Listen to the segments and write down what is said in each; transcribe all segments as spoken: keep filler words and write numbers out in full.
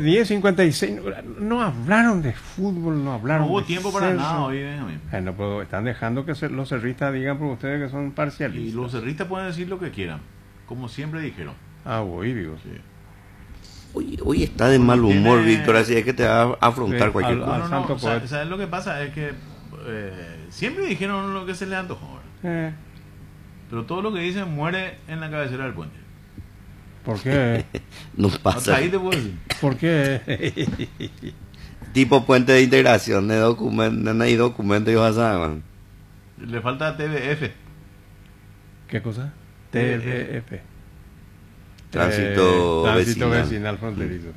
diez cincuenta y seis, no hablaron de fútbol, no hablaron No hubo de tiempo para Cerro. nada hoy, Benjamín. Ay, no puedo, están dejando que se- los cerristas digan por ustedes que son Y parcialistas. los cerristas pueden decir lo que quieran, como siempre dijeron. Ah, voy, digo. Sí. Hoy, hoy está de mal humor, Tiene- Víctor, así es que te va a afrontar Sí, cualquier al- cosa. al- No, no, santo o sea, poeta. ¿sabes lo que pasa? Es que eh, siempre dijeron lo que se les antojó, ¿verdad? Eh, Pero todo lo que dicen muere en la cabecera del puente. ¿Por qué? No Hasta pasa. ahí te puedo decir. ¿Por qué? Tipo puente de integración de documentos, no hay documentos y vas a ver. Le falta T V F. ¿Qué cosa? T V F. Tránsito Eh, tránsito vecinal. vecinal fronterizo.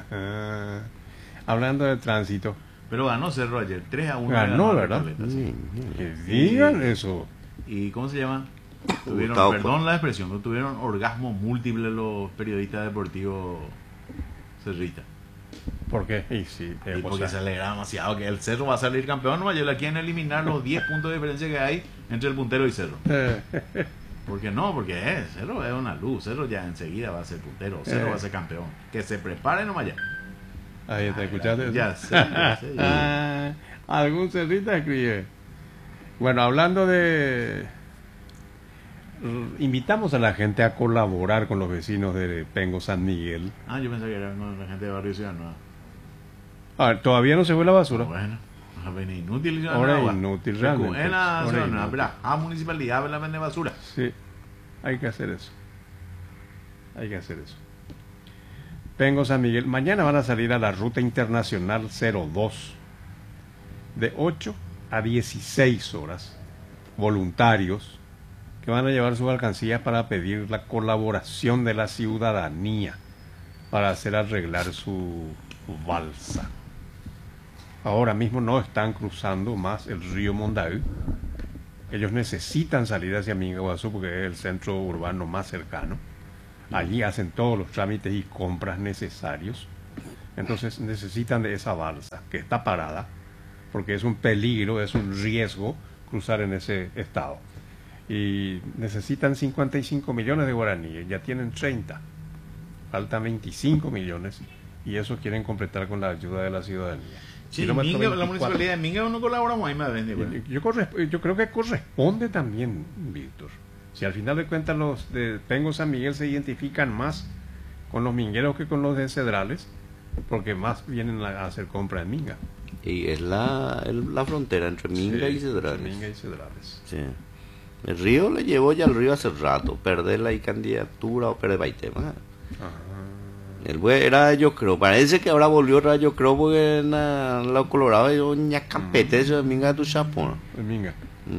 Hablando de tránsito, Pero ganó Cerro ayer, tres a uno. Ganó, a ¿verdad? Recoleta, sí. que digan eso. ¿Y cómo se llama? Tuvieron, Gustavo, perdón la expresión, pero tuvieron orgasmo múltiple los periodistas deportivos cerristas. ¿Por qué? Y sí, eh, Y o porque sea, se alegra demasiado que el Cerro va a salir campeón. No, ellos le quieren eliminar los diez puntos de diferencia que hay entre el puntero y Cerro. eh, Porque no, porque es, Cerro es una luz. Cerro ya enseguida va a ser puntero. Cerro Eh. va a ser campeón. Que se prepare nomás ya. ahí te escuchaste. Ya eso? sé, ya sé, ya. Ah, algún cerrita escribe. Bueno, hablando de... Invitamos a la gente a colaborar con los vecinos de Pengo San Miguel. Ah, yo pensé que era con la gente de Barrio Ciudad Nueva. Ah, todavía no se fue la basura. Bueno, es inútil. Ciudad Ahora Nueva. inútil, realmente. En la Ahora Ciudad Nueva, inútil. ¿verdad? A municipalidad, la vende basura. Sí, hay que hacer eso. Hay que hacer eso. Pengo San Miguel. Mañana van a salir a la ruta internacional cero dos. De ocho a dieciséis horas. Voluntarios que van a llevar sus alcancías para pedir la colaboración de la ciudadanía para hacer arreglar su balsa. Ahora mismo no están cruzando más el río Mondaú. Ellos necesitan salir hacia Mingaguazú porque es el centro urbano más cercano. Allí hacen todos los trámites y compras necesarios. Entonces necesitan de esa balsa que está parada porque es un peligro, es un riesgo cruzar en ese estado. Y necesitan cincuenta y cinco millones de guaraníes, ya tienen treinta. Faltan veinticinco millones y eso quieren completar con la ayuda de la ciudadanía. Sí, Kilómetro Minga, la veinticuatro. municipalidad de Minga no colaboramos ahí, madre. Yo, yo corresp- yo creo que corresponde también, Víctor. Si al final de cuentas los de Pengo San Miguel se identifican más con los mingueros que con los de Cedrales, porque más vienen a a hacer compra en Minga. Y es la, el- la frontera entre Minga Sí, y Cedrales. Minga y Cedrales. Sí. El río le llevó ya al río hace rato. Perder la candidatura o perder el tema. Ajá. El güey era yo creo. Parece que ahora volvió otra vez, yo creo, porque en la, la Colorado yo ña campete eso de Minga tu chapón. En Minga.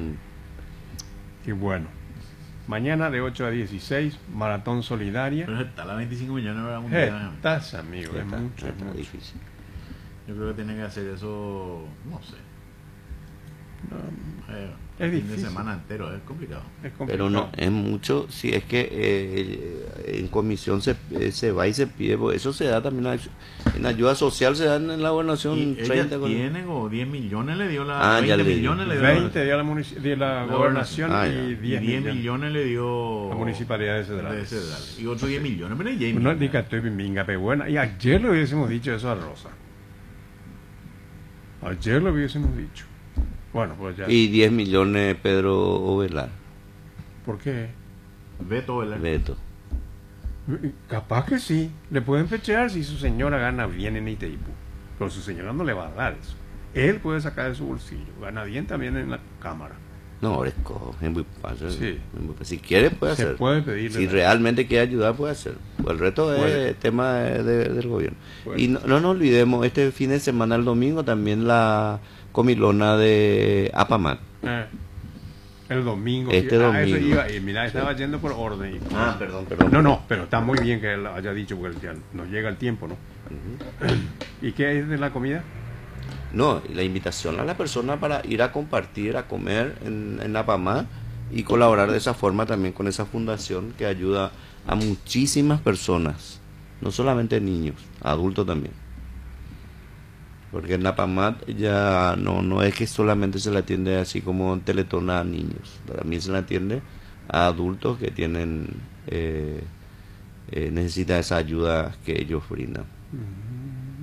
Mm. Y bueno, mañana de ocho a dieciséis, maratón solidaria. Pero está la veinticinco millones de mundial. Estás, amigo, Ya es está, mucho, ya es está mucho. difícil. Yo creo que tiene que hacer eso, no sé. Eh, Es fin de difícil. semana entero, es complicado. Es complicado. Pero no, es mucho, si es que eh, en comisión se, eh, se va y se pide, porque eso se da también a- en ayuda social, se da en la gobernación Y ella treinta con- tiene como diez millones le dio la Ah, ya veinte le dio. millones le dio la- veinte de la, munici- de la La gobernación Ah, y ya. y diez, diez millones. millones le dio La municipalidad de de Cedrales. Cedrales. Y otros diez millones, pero ya hay No millones. diga estoy en Minga, pero bueno. Y ayer le hubiésemos dicho eso a Rosa. Ayer lo hubiésemos dicho. Bueno, pues ya. Y diez millones Pedro Ovelar, ¿Por qué? Beto, ¿verdad? Beto. Capaz que sí. Le pueden fechear si su señora gana bien en Itaipú. Pero su señora no le va a dar eso. Él puede sacar de su bolsillo. Gana bien también en la Cámara. No, ahora es cojo, es muy fácil. Sí. es muy fácil. Si quiere, puede Se hacer. puede pedirle. Si la- realmente quiere ayudar, puede hacer. Pues el resto Puede. es tema de- de- del gobierno. Puede. Y no, no nos olvidemos, este fin de semana, el domingo, también la comilona de Apamat. Eh, el domingo. Este Ah, eso domingo. iba. Y mira, estaba yendo por orden. y- Ah, perdón, perdón. No, no, pero está muy bien que él haya dicho, porque ya nos llega el tiempo, ¿no? ¿Y qué es de la comida? No, y la invitación a la persona para ir a compartir, a comer en, en Apamá y colaborar de esa forma también con esa fundación que ayuda a muchísimas personas, no solamente niños, adultos también. Porque en Napamat ya no, no es que solamente se le atiende así como en Teletón a niños, también se le atiende a adultos que tienen eh, eh, necesitan esa ayuda que ellos brindan. Mm.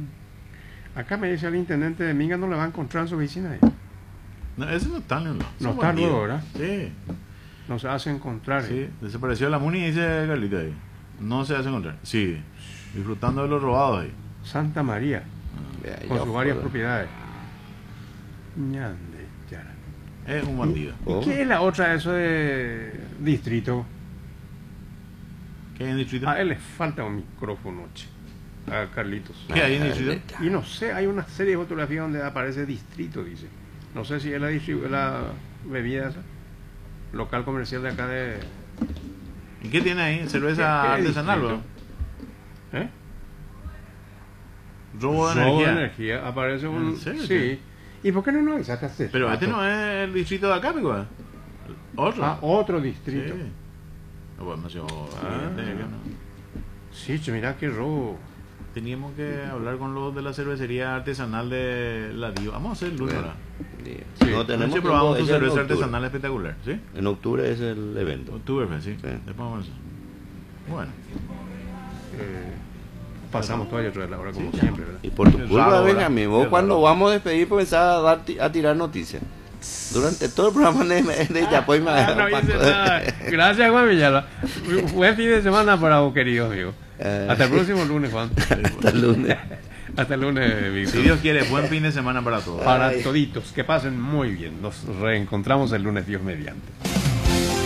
Acá me dice el intendente de Minga no le va a encontrar en su oficina ahí. No, ese no está, Leonardo. No Son está bandidos. luego, ¿verdad? Sí, No se hace encontrar. sí. Desapareció la Muni, dice Carlita ahí. No se hace encontrar. Sí, disfrutando de los robados ahí. Santa María, Vea, con ya sus varias fue. propiedades. Ñande, yara. Es un bandido. ¿Y qué es la otra, eso de distrito? ¿Qué hay en distrito? A él le falta un micrófono, che. A Carlitos. ¿Qué hay en distrito? Y no sé, hay una serie de fotografías donde aparece distrito, dice. No sé si es la, distribu- la bebida esa. Local comercial de acá de... ¿Y qué tiene ahí? ¿Qué- ¿Cerveza qué artesanal, distrito? bro? ¿Eh? Robo de Robo energía. de energía. Aparece un... ¿En serio, Sí. tío? ¿Y por qué no nos avisaste hace Pero rato? este no es el distrito de acá, pico. Otro. Ah, otro Sí. distrito. No, pues, demasiado Ah. evidente, que no. Sí, che, mira qué robo. Teníamos que hablar con los de la cervecería artesanal de la Diva. Vamos a hacer el lunes, Bueno, ¿verdad? sí. Sí. No Anoche tenemos probamos tiempo, tu es en cerveza octubre. artesanal espectacular, ¿sí? En octubre es el evento. Oktoberfest, sí. Sí. Después vamos a eso. Bueno. Eh, pasamos todavía otra vez la hora como Sí. siempre, ¿verdad? Y por tu Es culpa, raro, ¿verdad? Benjamín, vos Es cuando raro. vamos a despedir comenzás a, dar ti- a tirar noticias. Durante todo el programa de, de Yapoy me Ah, no hice nada. Gracias, Juan Villalba. Buen fin de semana para vos, querido amigo. Eh. Hasta el próximo lunes, Juan. Hasta el lunes. Hasta el lunes, Víctor. Si Dios quiere, buen fin de semana para todos. Para Ay. toditos, que pasen muy bien. Nos reencontramos el lunes, Dios mediante.